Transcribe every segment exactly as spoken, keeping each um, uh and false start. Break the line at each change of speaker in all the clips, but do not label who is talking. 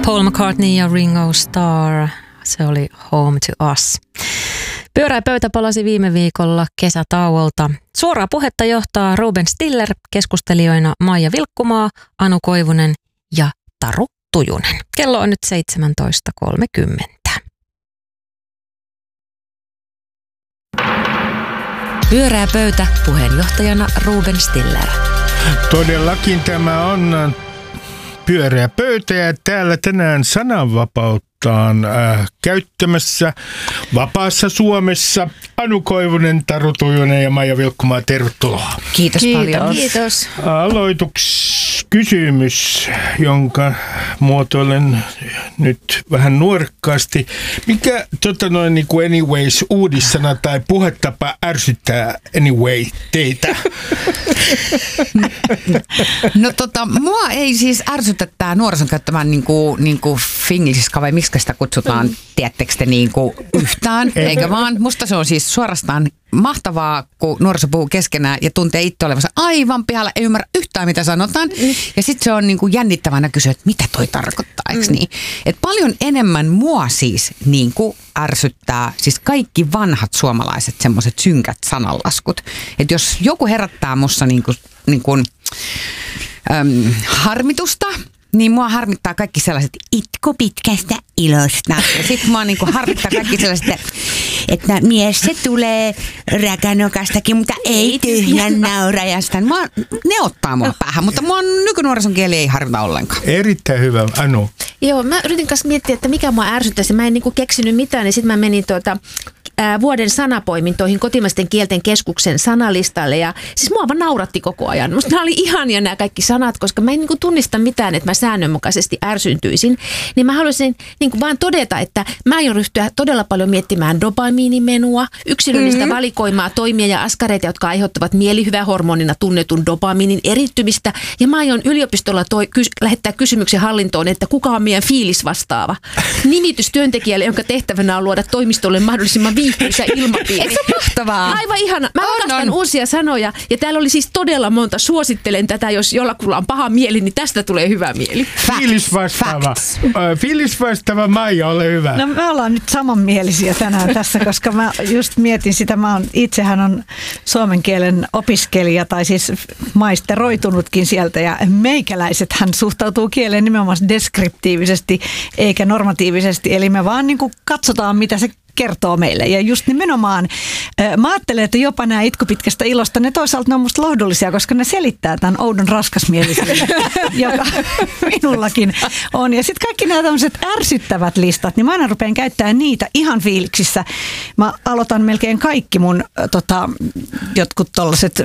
Paul McCartney ja Ringo Starr. Se oli Home to Us. Pyörää pöytä palasi viime viikolla kesätauolta. Suoraa puhetta johtaa Ruben Stiller, keskustelijoina Maija Vilkkumaa, Anu Koivunen ja Taru Tujunen. Kello on nyt seitsemäntoista kolmekymmentä. Pyörää pöytä, puheenjohtajana Ruben Stiller.
Todellakin tämä on pyöreä pöytä ja täällä tänään sananvapautta on äh, käyttämässä vapaassa Suomessa Anu Koivunen, Taru Tujunen ja Maija Vilkkumaa. Tervetuloa.
Kiitos, Kiitos paljon.
Kiitos.
Aloituksi kysymys, jonka muotoilen nyt vähän nuorkkaasti. Mikä tota noin niin kuin anyways uudissana tai puhetapa ärsyttää anyway teitä?
No tota, mua ei siis ärsytä tää nuorison käyttämään niinku, niinku finglisiska vai miksi sitä kutsutaan, mm. tiedättekö te niinku yhtään, eikä vaan. Musta se on siis suorastaan mahtavaa, kun nuoriso puhuu keskenään ja tuntee itse olevansa aivan pihalla, ei ymmärrä yhtään mitä sanotaan. Mm. Ja sitten se on niinku jännittävänä kysyä, että mitä toi tarkoittaa, eikö mm. niin? Et paljon enemmän mua siis niinku ärsyttää, siis kaikki vanhat suomalaiset semmoiset synkät sananlaskut. Että jos joku herättää mussa niinku, niinku, äm, harmitusta, niin mua harmittaa kaikki sellaiset itku pitkästä ilosta. Ja sit mua niinku harmittaa kaikki sellaiset, että mies se tulee räkänokastakin, mutta ei tyhjän naurajasta. Mua, ne ottaa mua päähän, mutta mua nykynuorison kieli ei harvita ollenkaan.
Erittäin hyvä, Anu.
Joo, mä yritin kanssa miettiä, että mikä mua ärsyttäisi. Mä en niinku keksinyt mitään, niin sitten mä menin tuota... Ää, vuoden sanapoimintoihin kotimaisten kielten keskuksen sanalistalle ja siis mua vaan nauratti koko ajan. Musta nämä oli ihania nämä kaikki sanat, koska mä en niin kuin tunnista mitään, että mä säännönmukaisesti ärsyntyisin. Niin mä haluaisin niin kuin vaan todeta, että mä aion ryhtyä todella paljon miettimään dopamiinimenua, yksilöllistä mm-hmm. valikoimaa, toimia ja askareita, jotka aiheuttavat mielihyvähormonina tunnetun dopamiinin erittymistä. Ja mä aion yliopistolla toi, kys, lähettää kysymyksen hallintoon, että kuka on meidän fiilisvastaava. Nimitys työntekijälle, jonka tehtävänä on luoda toimistolle mahdollisimman viihtyisä ilmapiiri.
Eikö se mahtavaa?
Aivan ihana. Mä
on,
rakastan
on.
uusia sanoja. Ja täällä oli siis todella monta. Suosittelen tätä, jos jollakulla on paha mieli, niin tästä tulee hyvä mieli.
Fiilisvastaava. Fiilisvastaava Maija, ole hyvä.
No me ollaan nyt samanmielisiä tänään tässä, koska mä just mietin sitä. Mä oon, itsehän on suomen kielen opiskelija tai siis maisteroitunutkin sieltä ja meikäläisethän suhtautuu kieleen nimenomaan deskriptiivisesti eikä normatiivisesti. Eli me vaan niin kuin katsotaan, mitä se kertoo meille. Ja just nimenomaan, mä ajattelen, että jopa nämä itkupitkästä ilosta, ne toisaalta ne on musta lohdullisia, koska ne selittää tämän oudon raskasmielisyyden, joka minullakin on. Ja sitten kaikki nämä tämmöiset ärsyttävät listat, niin mä aina rupean käyttämään niitä ihan fiiliksissä. Mä aloitan melkein kaikki mun tota, jotkut tollaset,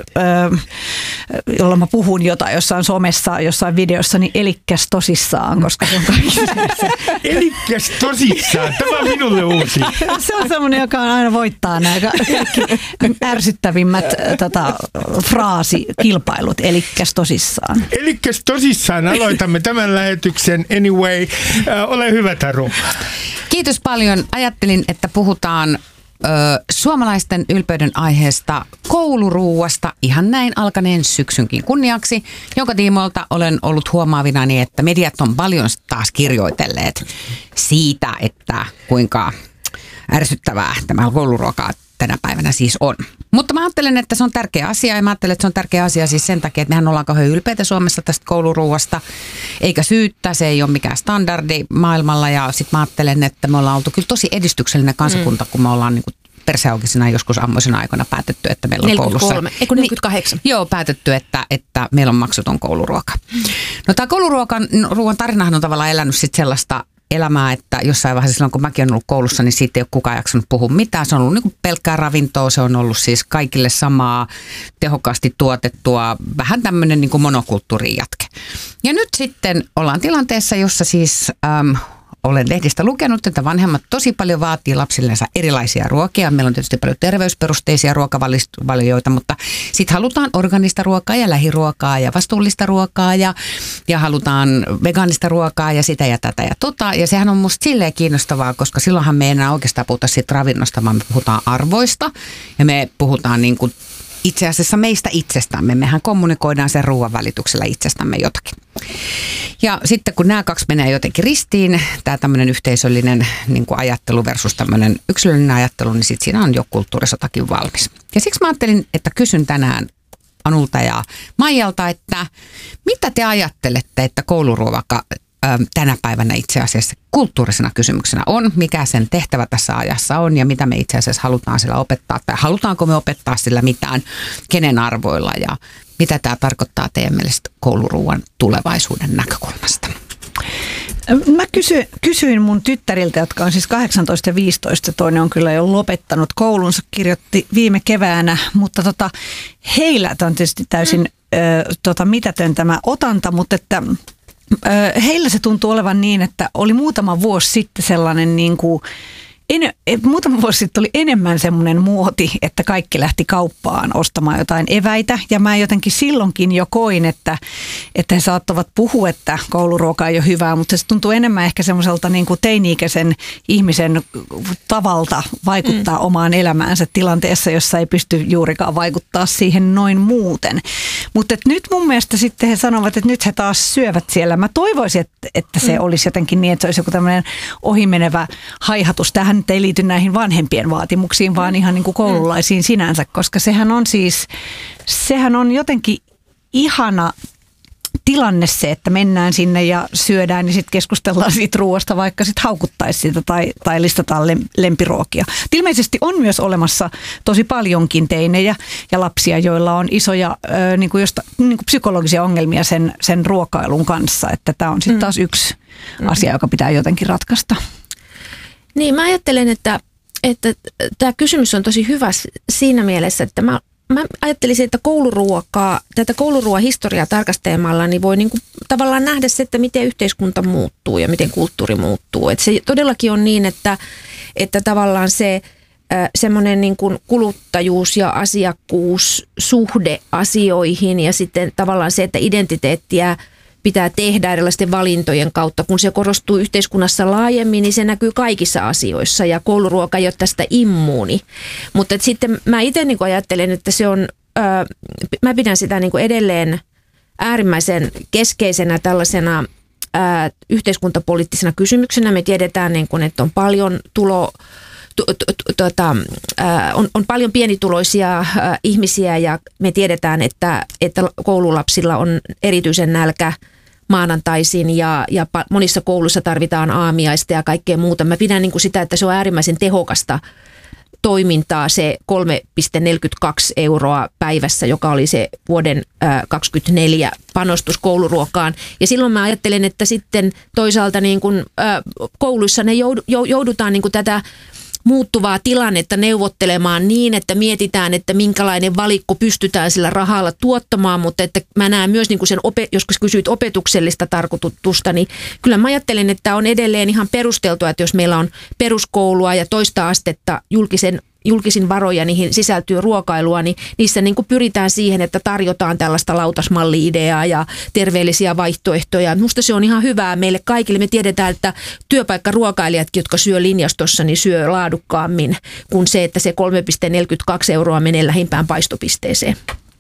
jolla mä puhun jotain jossain somessa, jossain videossa, niin elikkäs tosissaan, koska se on kaikki.
Elikkäs tosissaan, tämä on minulle uusi.
Se on semmoinen, joka aina voittaa nämä kaikki ärsyttävimmät tota, fraasikilpailut, elikkäs tosissaan.
Elikkäs tosissaan aloitamme tämän lähetyksen anyway. Äh, ole hyvä, Taru.
Kiitos paljon. Ajattelin, että puhutaan ö, suomalaisten ylpeyden aiheesta kouluruuasta ihan näin alkaneen syksynkin kunniaksi, jonka tiimoilta olen ollut huomaavinani, että mediat on paljon taas kirjoitelleet siitä, että kuinka ärsyttävää tämä kouluruoka tänä päivänä siis on. Mutta mä ajattelen, että se on tärkeä asia ja mä ajattelen, että se on tärkeä asia siis sen takia, että mehän ollaan kauhean ylpeitä Suomessa tästä kouluruuasta, eikä syyttä, se ei ole mikään standardi maailmalla ja sit mä ajattelen, että me ollaan oltu kyllä tosi edistyksellinen kansakunta, mm. kun me ollaan niin kuin perseaukisena joskus ammoisena aikana päätetty, että meillä on
neljäkymmentäkolme,
koulussa...
eikö neljäkymmentäkahdeksan?
Niin, joo, päätetty, että, että meillä on maksuton kouluruoka. No tämä kouluruokan ruoan tarinahan on tavallaan elänyt sit sellaista elämää, että jossain vaiheessa silloin, kun mäkin olen ollut koulussa, niin siitä ei ole kukaan jaksanut puhua mitään. Se on ollut niin kuin pelkkää ravintoa, se on ollut siis kaikille samaa tehokkaasti tuotettua, vähän tämmöinen niin kuin monokulttuurin jatke. Ja nyt sitten ollaan tilanteessa, jossa siis... Äm, olen lehdistä lukenut, että vanhemmat tosi paljon vaatii lapsillensa erilaisia ruokia. Meillä on tietysti paljon terveysperusteisia ruokavalioita, mutta sitten halutaan organista ruokaa ja lähiruokaa ja vastuullista ruokaa ja, ja halutaan vegaanista ruokaa ja sitä ja tätä ja tota. Ja sehän on musta silleen kiinnostavaa, koska silloinhan me ei enää oikeastaan puhuta siitä ravinnosta, vaan me puhutaan arvoista ja me puhutaan niin kuin itse asiassa meistä itsestämme. Mehän kommunikoidaan sen ruoan välityksellä itsestämme jotakin. Ja sitten kun nämä kaksi menee jotenkin ristiin, tämä tämmöinen yhteisöllinen niin kuin ajattelu versus tämmöinen yksilöllinen ajattelu, niin sitten siinä on jo kulttuurisotakin valmis. Ja siksi mä ajattelin, että kysyn tänään Anulta ja Maijalta, että mitä te ajattelette, että kouluruoka tänä päivänä itse asiassa kulttuurisena kysymyksenä on, mikä sen tehtävä tässä ajassa on ja mitä me itse asiassa halutaan sillä opettaa tai halutaanko me opettaa sillä mitään, kenen arvoilla ja mitä tämä tarkoittaa teidän mielestä kouluruuan tulevaisuuden näkökulmasta?
Mä kysyin, kysyin mun tyttäriltä, jotka on siis kahdeksantoista ja viisitoista, toinen on kyllä jo lopettanut koulunsa, kirjoitti viime keväänä, mutta tota, heillä on tietysti täysin mm. ö, tota, mitätön tämä otanta, mutta että heillä se tuntuu olevan niin, että oli muutama vuosi sitten sellainen niin kuin, en, muutama vuosi sitten oli enemmän semmoinen muoti, että kaikki lähti kauppaan ostamaan jotain eväitä. Ja mä jotenkin silloinkin jo koin, että, että he saattavat puhua, että kouluruoka ei ole hyvää, mutta se tuntuu enemmän ehkä semmoiselta niin kuin teini-ikäisen ihmisen tavalta vaikuttaa mm. omaan elämäänsä tilanteessa, jossa ei pysty juurikaan vaikuttaa siihen noin muuten. Mutta nyt mun mielestä sitten he sanovat, että nyt he taas syövät siellä. Mä toivoisin, että, että se mm. olisi jotenkin niin, että se olisi joku tämmöinen ohimenevä haihatus. Tähän nyt ei liity näihin vanhempien vaatimuksiin, vaan ihan niin kuin koululaisiin sinänsä, koska sehän on siis, sehän on jotenkin ihana tilanne se, että mennään sinne ja syödään ja sitten keskustellaan siitä ruoasta, vaikka sitten haukuttaisi sitä tai, tai listataan lempiruokia. Ilmeisesti on myös olemassa tosi paljonkin teinejä ja lapsia, joilla on isoja ö, niin kuin josta, niin kuin psykologisia ongelmia sen, sen ruokailun kanssa, että tämä on sitten taas yksi mm. asia, joka pitää jotenkin ratkaista.
Niin, mä ajattelen, että, että tämä kysymys on tosi hyvä siinä mielessä, että mä, mä ajattelisin, että kouluruokaa, tätä kouluruoahistoriaa tarkastelemalla, niin voi niinku tavallaan nähdä se, että miten yhteiskunta muuttuu ja miten kulttuuri muuttuu. Et se todellakin on niin, että, että tavallaan se semmoinen niin kuin kuluttajuus ja asiakkuus, suhde asioihin ja sitten tavallaan se, että identiteettiä pitää tehdä erilaisten valintojen kautta. Kun se korostuu yhteiskunnassa laajemmin, niin se näkyy kaikissa asioissa ja kouluruoka ei ole tästä immuuni. Mutta sitten mä itse niin ajattelen, että se on, ää, mä pidän sitä niin edelleen äärimmäisen keskeisenä tällaisena ää, yhteiskuntapoliittisena kysymyksenä. Me tiedetään, niin kuin, että on paljon tulo... Tuota, on, on paljon pienituloisia ihmisiä ja me tiedetään, että, että koululapsilla on erityisen nälkä maanantaisin ja, ja monissa kouluissa tarvitaan aamiaista ja kaikkea muuta. Mä pidän niin kuin sitä, että se on äärimmäisen tehokasta toimintaa se kolme pilkku neljäkymmentäkaksi euroa päivässä, joka oli se vuoden kaksikymmentäneljä panostus kouluruokaan. Ja silloin mä ajattelen, että sitten toisaalta niin kuin, kouluissa ne joudutaan niin kuin tätä muuttuvaa tilannetta neuvottelemaan niin, että mietitään, että minkälainen valikko pystytään sillä rahalla tuottamaan, mutta että mä näen myös niin kuin sen, jos kysyit opetuksellista tarkoitusta, niin kyllä mä ajattelen, että on edelleen ihan perusteltua, että jos meillä on peruskoulua ja toista astetta julkisen julkisin varoja, niihin sisältyy ruokailua, niin niissä niin kuin pyritään siihen, että tarjotaan tällaista lautasmalli-ideaa ja terveellisiä vaihtoehtoja. Musta se on ihan hyvää meille kaikille. Me tiedetään, että työpaikkaruokailijatkin, jotka syö linjastossa, niin syö laadukkaammin kuin se, että se kolme pilkku neljäkymmentäkaksi euroa menee lähimpään paistopisteeseen.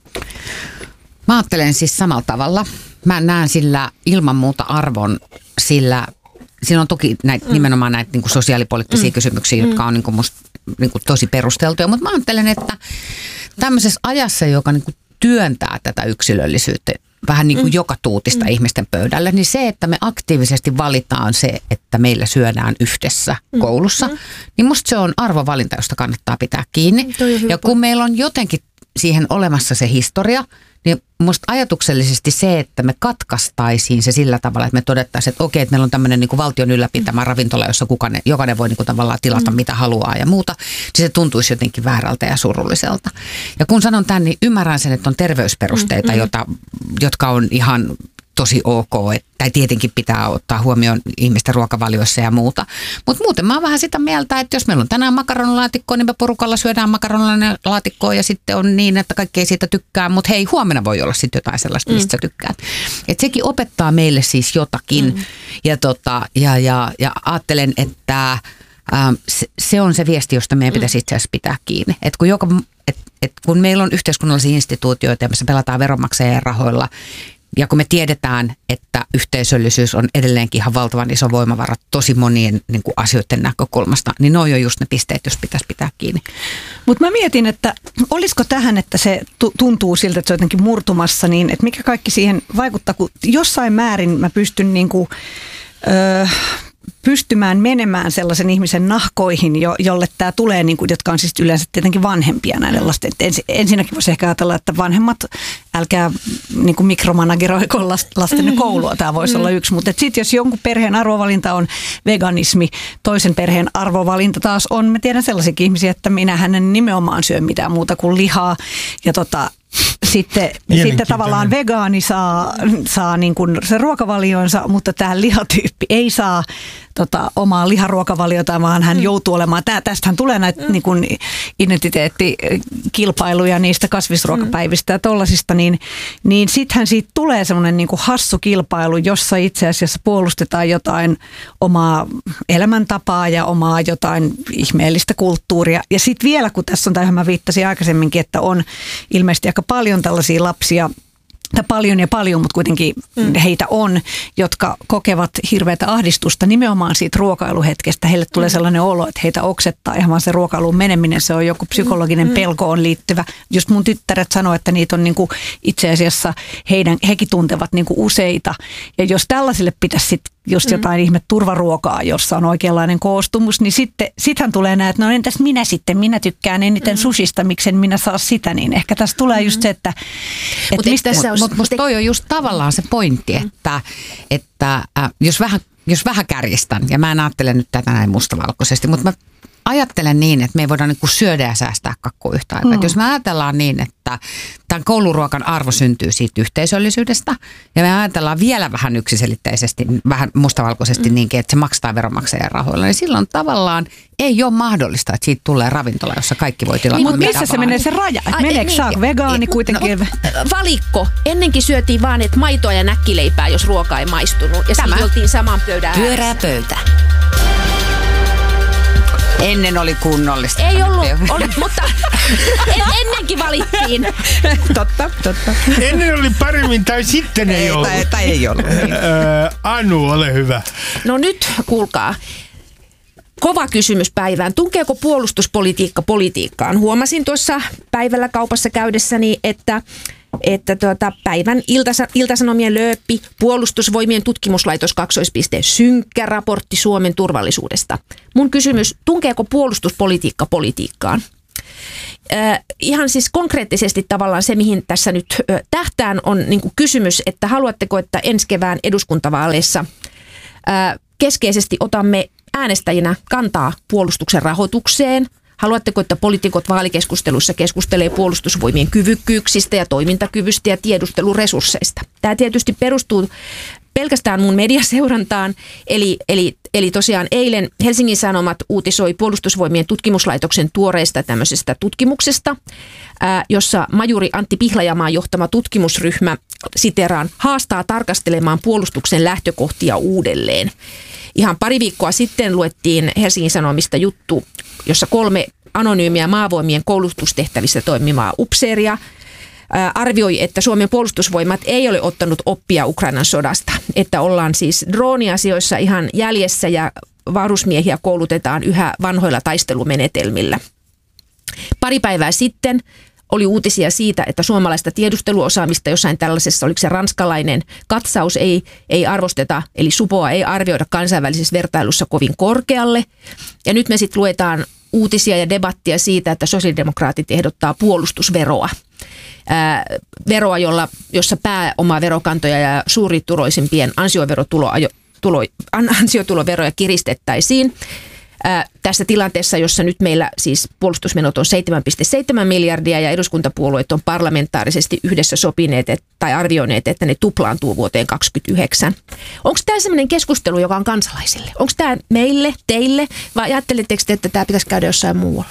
Mä ajattelen siis samalla tavalla. Mä näen sillä ilman muuta arvon sillä. Siinä on toki näitä, mm. nimenomaan näitä niin kuin sosiaalipoliittisia mm. kysymyksiä, jotka on niin kuin musta niin kuin tosi perusteltuja, mutta mä ajattelen, että tämmöisessä ajassa, joka niin kuin työntää tätä yksilöllisyyttä vähän niin kuin mm. joka tuutista mm. ihmisten pöydälle, niin se, että me aktiivisesti valitaan se, että meillä syödään yhdessä mm. koulussa, mm. niin musta se on arvovalinta, josta kannattaa pitää kiinni. Mm, ja kun meillä on jotenkin siihen olemassa se historia, niin musta ajatuksellisesti se, että me katkaistaisiin se sillä tavalla, että me todettaisiin, että okei, että meillä on tämmöinen niin kuin valtion ylläpitämä mm. ravintola, jossa kukaan, jokainen voi niin kuin tavallaan tilata mm. mitä haluaa ja muuta, niin se tuntuisi jotenkin väärältä ja surulliselta. Ja kun sanon tämän, niin ymmärrän sen, että on terveysperusteita, mm. jota, jotka on ihan tosi ok, tai tietenkin pitää ottaa huomioon ihmisten ruokavalioissa ja muuta. Mutta muuten mä oon vähän sitä mieltä, että jos meillä on tänään makaronilaatikkoa, niin me porukalla syödään makaronilaatikkoa ja sitten on niin, että kaikki ei siitä tykkää, mutta hei, huomenna voi olla sitten jotain sellaista, mistä mm. sä tykkäät. Et sekin opettaa meille siis jotakin. Mm. Ja, tota, ja, ja, ja ajattelen, että Ähm, se, se on se viesti, josta meidän pitäisi itse asiassa pitää kiinni. Et kun, joka, et, et kun meillä on yhteiskunnallisia instituutioita ja me pelataan veronmaksajien rahoilla, ja kun me tiedetään, että yhteisöllisyys on edelleenkin ihan valtavan iso voimavara tosi monien niin kuin asioiden näkökulmasta, niin ne on jo just ne pisteet, jos pitäisi pitää kiinni.
Mutta mä mietin, että olisiko tähän, että se tuntuu siltä, että se on jotenkin murtumassa, niin että mikä kaikki siihen vaikuttaa, kun jossain määrin mä pystyn niin kuin, öö, pystymään menemään sellaisen ihmisen nahkoihin, jo, jolle tämä tulee, niin kuin, jotka on siis yleensä tietenkin vanhempia näiden lasten. Ens, ensinnäkin voisi ehkä ajatella, että vanhemmat, älkää niin kuin mikromanageroiko lastenne koulua, tämä voisi olla yksi. Mutta sitten jos jonkun perheen arvovalinta on veganismi, toisen perheen arvovalinta taas on, mä tiedän sellaisiakin ihmisiä, että minähän en nimenomaan syö mitään muuta kuin lihaa ja tota, Sitten, sitten tavallaan vegaani saa, saa niin kuin se ruokavalionsa, mutta tämä lihatyyppi ei saa tota, omaa liharuokavaliota, vaan hän joutuu olemaan. Tää, tästähän tulee näitä mm. niin kuin identiteettikilpailuja niistä kasvisruokapäivistä ja tollasista, niin, niin sittenhän siitä tulee semmoinen niin kuin hassu kilpailu, jossa itse asiassa puolustetaan jotain omaa elämäntapaa ja omaa jotain ihmeellistä kulttuuria. Ja sitten vielä, kun tässä on tämä, mä viittasin aikaisemminkin, että on ilmeisesti aika paljon tällaisia lapsia, tai paljon ja paljon, mutta kuitenkin mm. heitä on, jotka kokevat hirveätä ahdistusta nimenomaan siitä ruokailuhetkestä. Heille tulee mm. sellainen olo, että heitä oksettaa ihan vaan se ruokailuun meneminen. Se on joku psykologinen mm. pelkoon liittyvä. Just mun tyttäret sanoo, että niitä on niinku itse asiassa, heidän, hekin tuntevat niinku useita. Ja jos tällaisille pitäisi sitten just jotain mm. ihme turvaruokaa, jossa on oikeanlainen koostumus, niin sitten sittenhän tulee näin, että no entäs minä sitten, minä tykkään eniten mm. sushista, miksen minä saa sitä, niin ehkä tässä tulee just se, että...
Mutta mut, mut, mut toi on just tavallaan se pointti, että, että äh, jos, vähän, jos vähän kärjistän, ja mä en ajattele nyt tätä näin mustavalkoisesti, mutta mä ajattelen niin, että me ei voida niin kuin syödä ja säästää kakkua yhtä aikaa. Mm. Jos me ajatellaan niin, että tämän kouluruokan arvo syntyy siitä yhteisöllisyydestä, ja me ajatellaan vielä vähän yksiselitteisesti, vähän mustavalkoisesti mm. niinkin, että se maksaa veronmaksajien rahoilla, niin silloin tavallaan ei ole mahdollista, että siitä tulee ravintola, jossa kaikki voi tilata.
Mutta missä se menee se raja? Ai, meneekö niin, saa vegaani niin, kuitenkin?
No, valikko. Ennenkin syötiin vaan, että maitoa ja näkkileipää, jos ruoka ei maistunut. Ja sitten oltiin saman pöydän ääressä.
Pyörää pöytä. Ennen oli kunnollista.
Ei ollut, oli, mutta en, ennenkin valittiin.
Totta, totta.
Ennen oli paremmin tai sitten ei, ei ollut.
Tai, tai ei ollut. Niin.
Öö, Anu, ole hyvä.
No nyt, kuulkaa. Kova kysymys päivään. Tunkeeko puolustuspolitiikka politiikkaan? Huomasin tuossa päivällä kaupassa käydessäni, että että tuota, päivän iltasa, iltasanomien lööppi, puolustusvoimien tutkimuslaitos kaksoispiste, synkkä raportti Suomen turvallisuudesta. Mun kysymys, tunkeeko puolustuspolitiikka politiikkaan? Äh, ihan siis konkreettisesti tavallaan se, mihin tässä nyt äh, tähtään, on niin kuin kysymys, että haluatteko, että ensi kevään eduskuntavaaleissa äh, keskeisesti otamme äänestäjinä kantaa puolustuksen rahoitukseen. Haluatteko, että poliitikot vaalikeskusteluissa keskustelee puolustusvoimien kyvykkyyksistä ja toimintakyvystä ja tiedusteluresursseista? Tämä tietysti perustuu pelkästään mun mediaseurantaan, eli, eli, eli tosiaan eilen Helsingin Sanomat uutisoi puolustusvoimien tutkimuslaitoksen tuoreista tämmöisestä tutkimuksesta, ää, jossa majuri Antti Pihlajamaan johtama tutkimusryhmä, siteraan, haastaa tarkastelemaan puolustuksen lähtökohtia uudelleen. Ihan pari viikkoa sitten luettiin Helsingin Sanomista juttu, jossa kolme anonyymiä maavoimien koulutustehtävissä toimivaa upseeria ää, arvioi, että Suomen puolustusvoimat ei ole ottanut oppia Ukrainan sodasta. Että ollaan siis drooniasioissa ihan jäljessä ja varusmiehiä koulutetaan yhä vanhoilla taistelumenetelmillä. Pari päivää sitten oli uutisia siitä, että suomalaista tiedusteluosaamista jossain tällaisessa, oliko se ranskalainen katsaus, ei, ei arvosteta, eli supoa ei arvioida kansainvälisessä vertailussa kovin korkealle. Ja nyt me sitten luetaan uutisia ja debattia siitä, että sosiaalidemokraatit ehdottaa puolustusveroa. Ää, veroa, jolla, jossa pääomaverokantoja ja suurituloisimpien ansioverotulo, tulo, ansiotuloveroja kiristettäisiin. Ää, tässä tilanteessa, jossa nyt meillä siis puolustusmenot on seitsemän pilkku seitsemän miljardia ja eduskuntapuolueet on parlamentaarisesti yhdessä sopineet et, tai arvioineet, että ne tuplaantuu vuoteen kaksikymmentäyhdeksän. Onko tämä sellainen keskustelu, joka on kansalaisille? Onko tämä meille, teille vai ajatteletteko te, että tämä pitäisi käydä jossain muualla?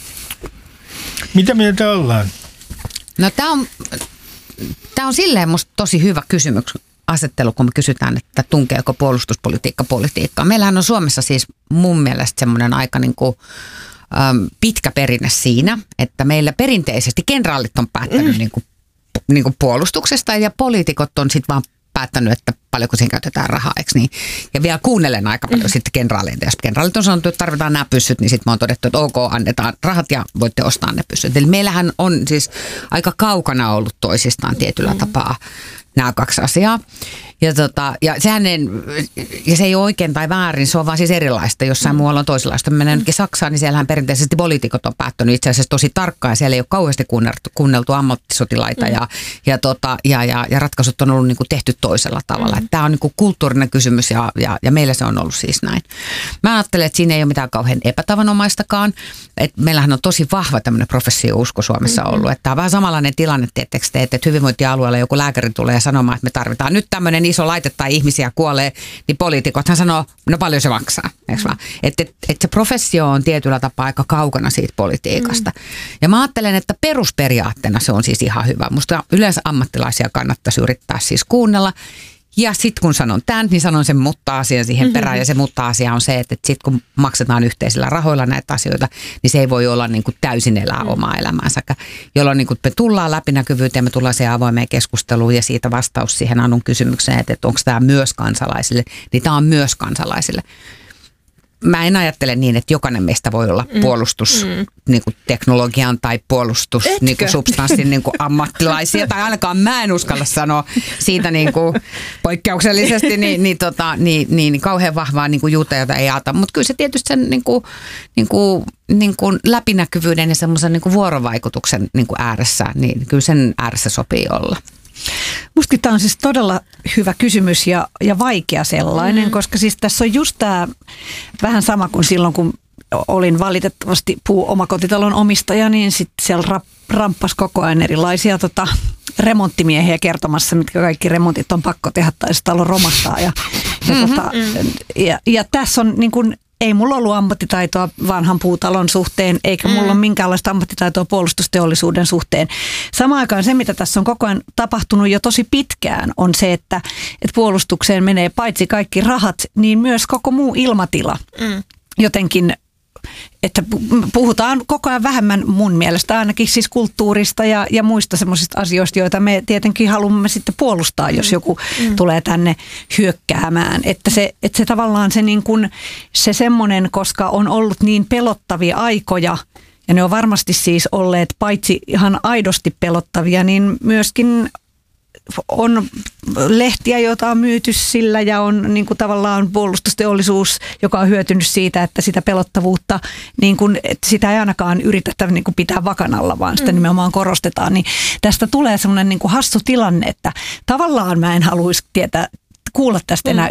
Mitä mieltä ollaan?
No tämä on, tämä on silleen musta tosi hyvä kysymys. asettelu, kun me kysytään, että tunkeeko puolustuspolitiikka politiikkaa. Meillähän on Suomessa siis mun mielestä semmoinen aika niin kuin, äm, pitkä perinne siinä, että meillä perinteisesti kenraalit on päättänyt mm. niin kuin, niin kuin puolustuksesta ja poliitikot on sitten vaan päättänyt, että paljonko siihen käytetään rahaa, eikö niin? Ja vielä kuunnellen aika paljon mm. sitten kenraaleita. Jos kenraalit on sanonut, että tarvitaan nämä pyssyt, niin sitten mä oon todettu, että ok, annetaan rahat ja voitte ostaa ne pyssyt. Eli meillähän on siis aika kaukana ollut toisistaan tietyllä mm. tapaa nämä kaksi asiaa. Ja, tota, ja, sehän en, ja se ei ole oikein tai väärin, se on vaan siis erilaista. Jossain mm. muualla on toisenlaista. Mennään mm. Saksaan, niin siellähän perinteisesti poliitikot on päättänyt itse asiassa tosi tarkkaan. Ja siellä ei ole kauheasti kuunneltu, kuunneltu ammattisotilaita mm. ja, ja, tota, ja, ja, ja ratkaisut on ollut niin kuin tehty toisella tavalla. Mm. Tämä on niin kuin kulttuurinen kysymys ja, ja, ja meillä se on ollut siis näin. Mä ajattelen, että siinä ei ole mitään kauhean epätavanomaistakaan. Et meillähän on tosi vahva tämmöinen professio-usko Suomessa mm. ollut. Että tämä on vähän samanlainen tilanne, tiettekö te, että hyvinvointialueella joku lääkäri tulee sanomaan, että me tarvitaan nyt tämmöinen iso laite tai ihmisiä kuolee, niin poliitikothan sanoo, no paljon se maksaa. Mm. Että et, et se professio on tietyllä tapaa aika kaukana siitä politiikasta. Mm. Ja mä ajattelen, että perusperiaatteena se on siis ihan hyvä. Musta yleensä ammattilaisia kannattaisi yrittää siis kuunnella. Ja sitten kun sanon tämän, niin sanon sen mutta-asian siihen mm-hmm. perään. Ja se mutta-asia on se, että sitten kun maksetaan yhteisillä rahoilla näitä asioita, niin se ei voi olla niin kuin täysin elää mm. omaa elämäänsä. Jolloin niin kuin me tullaan läpinäkyvyyteen, me tullaan siihen avoimeen keskusteluun ja siitä vastaus siihen Anun kysymykseen, että, että onko tämä myös kansalaisille, niin tämä on myös kansalaisille. Mä en ajattele niin, että jokainen meistä voi olla puolustus mm. niin kuin teknologian tai puolustus niin kuin substanssin niin kuin ammattilaisia. Tai ainakaan mä en uskalla sanoa siitä niin kuin poikkeuksellisesti niin, niin, tota, niin, niin, niin kauhean vahvaa niin kuin juuta, jota ei aata. Mutta kyllä se tietysti sen niin kuin, niin kuin, niin kuin läpinäkyvyyden ja semmoisen niin kuin vuorovaikutuksen niin kuin ääressä, niin kyllä sen ääressä sopii olla.
Mustakin tämä on siis todella hyvä kysymys ja, ja vaikea sellainen, mm. koska siis tässä on just tämä vähän sama kuin silloin, kun olin valitettavasti puu-omakotitalon omistaja, niin sitten siellä ramppas koko ajan erilaisia tota, remonttimiehiä kertomassa, mitkä kaikki remontit on pakko tehdä tai se talo romahtaa. Ja, ja, mm-hmm, tota, mm. ja, ja tässä on niin kuin, ei mulla ollut ammattitaitoa vanhan puutalon suhteen, eikä mulla mm. ole minkäänlaista ammattitaitoa puolustusteollisuuden suhteen. Samaan aikaan se, mitä tässä on koko ajan tapahtunut jo tosi pitkään, on se, että, että puolustukseen menee paitsi kaikki rahat, niin myös koko muu ilmatila. Mm. Jotenkin, että puhutaan koko ajan vähemmän mun mielestä ainakin siis kulttuurista ja, ja muista semmoisista asioista, joita me tietenkin haluamme sitten puolustaa, jos joku mm. tulee tänne hyökkäämään. Että se, että se tavallaan se, niin kuin, se semmoinen, koska on ollut niin pelottavia aikoja, ja ne on varmasti siis olleet paitsi ihan aidosti pelottavia, niin myöskin on lehtiä, joita on myyty sillä ja on niin kuin tavallaan puolustusteollisuus, joka on hyötynyt siitä, että sitä pelottavuutta, niin kuin, että sitä ei ainakaan yritetä niin kuin pitää vakanalla, vaan sitä mm. nimenomaan korostetaan. Niin tästä tulee semmoinen niin kuin hassu tilanne, että tavallaan mä en haluaisi tietää, kuulla tästä enää